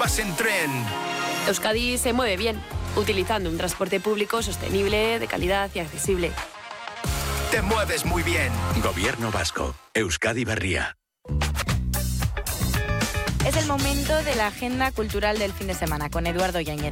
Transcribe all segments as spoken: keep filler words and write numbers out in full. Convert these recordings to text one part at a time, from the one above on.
vas en tren. Euskadi se mueve bien, utilizando un transporte público sostenible, de calidad y accesible. Te mueves muy bien. Gobierno vasco. Euskadi Berria. Es el momento de la agenda cultural del fin de semana con Eduardo Yáñez.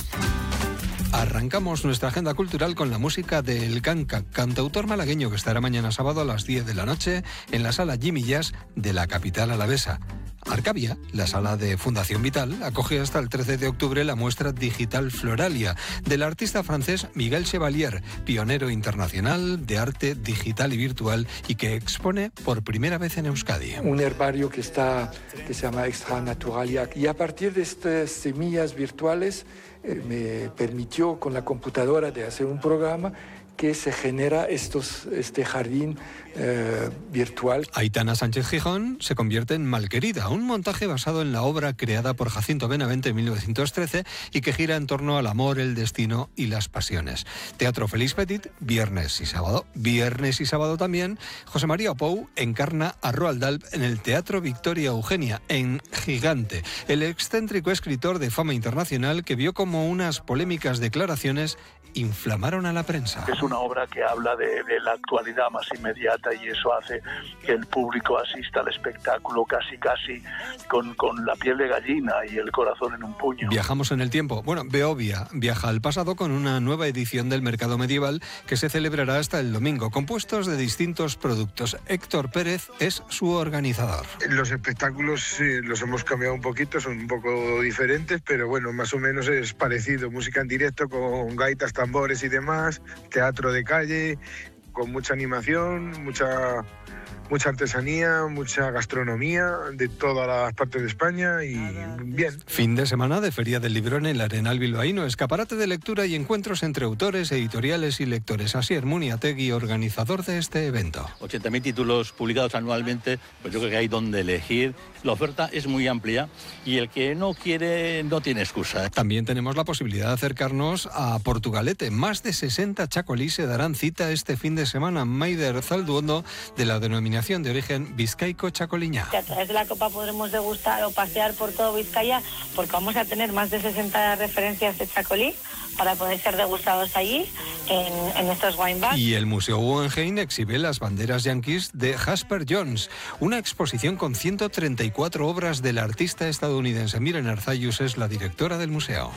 Arrancamos nuestra agenda cultural con la música del Canca, cantautor malagueño que estará mañana sábado a las diez de la noche en la sala Jimmy Jazz de la capital alavesa. Arcavia, la sala de Fundación Vital, acoge hasta el trece de octubre la muestra digital Floralia del artista francés Miguel Chevalier, pionero internacional de arte digital y virtual y que expone por primera vez en Euskadi. Un herbario que, está, que se llama Extra Naturalia y a partir de estas semillas virtuales eh, me permitió con la computadora de hacer un programa que se genera estos, este jardín eh, virtual. Aitana Sánchez Gijón se convierte en Malquerida, un montaje basado en la obra creada por Jacinto Benavente en mil novecientos trece y que gira en torno al amor, el destino y las pasiones. Teatro Félix Petit, viernes y sábado. Viernes y sábado también, José María Opou encarna a Roald Dahl en el Teatro Victoria Eugenia, en Gigante, el excéntrico escritor de fama internacional que vio como unas polémicas declaraciones inflamaron a la prensa. Es una obra que habla de, de la actualidad más inmediata y eso hace que el público asista al espectáculo casi casi con, con la piel de gallina y el corazón en un puño. Viajamos en el tiempo. Bueno, Beovia viaja al pasado con una nueva edición del Mercado Medieval que se celebrará hasta el domingo, compuestos de distintos productos. Héctor Pérez es su organizador. Los espectáculos sí, los hemos cambiado un poquito, son un poco diferentes, pero bueno, más o menos es parecido. Música en directo con gaitas, tambores y demás, teatro de calle, con mucha animación, mucha, mucha artesanía, mucha gastronomía de todas las partes de España y bien. Fin de semana de Feria del Libro en el Arenal bilbaíno, escaparate de lectura y encuentros entre autores, editoriales y lectores. Asier Muniategui, organizador de este evento. ochenta mil títulos publicados anualmente, pues yo creo que hay donde elegir. La oferta es muy amplia y el que no quiere no tiene excusa. También tenemos la posibilidad de acercarnos a Portugalete. Más de sesenta chacolís se darán cita este fin de semana. Maider Zalduondo, de la denominación de origen Vizcaico Chacoliña. A través de la copa podremos degustar o pasear por todo Vizcaya porque vamos a tener más de sesenta referencias de chacolí para poder ser degustados allí en, en estos wine bars. Y el Museo Guggenheim exhibe las banderas yanquis de Jasper Jones, una exposición con ciento treinta y cuatro obras del artista estadounidense. Miren Arzayus es la directora del museo.